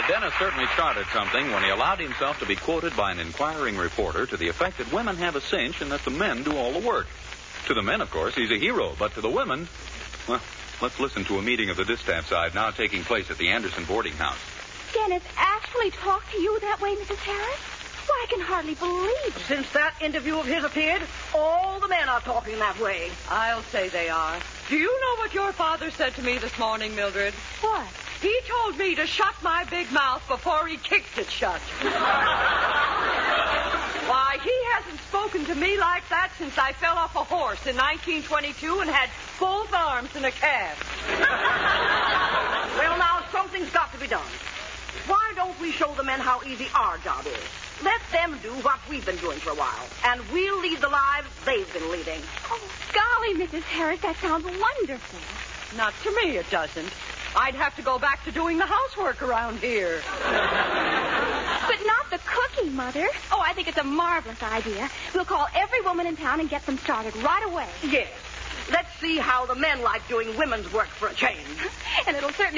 Dennis certainly started something when he allowed himself to be quoted by an inquiring reporter to the effect that women have a cinch and that the men do all the work. To the men, of course, he's a hero, but to the women, well, let's listen to a meeting of the distaff side now taking place at the Anderson boarding house. Dennis actually talked to you that way, Mrs. Harris? Well, I can hardly believe it. Since that interview of his appeared, all the men are talking that way. I'll say they are. Do you know what your father said to me this morning, Mildred? What? He told me to shut my big mouth before he kicked it shut. Why, he hasn't spoken to me like that since I fell off a horse in 1922 and had both arms in a cast. Well, now, something's got to be done. Why don't we show the men how easy our job is? Let them do what we've been doing for a while, and we'll lead the lives they've been leading. Oh, golly, Mrs. Harris, that sounds wonderful. Not to me, it doesn't. I'd have to go back to doing the housework around here. But not the cooking, Mother. Oh, I think it's a marvelous idea. We'll call every woman in town and get them started right away. Yes. Let's see how the men like doing women's work for a change. And it'll certainly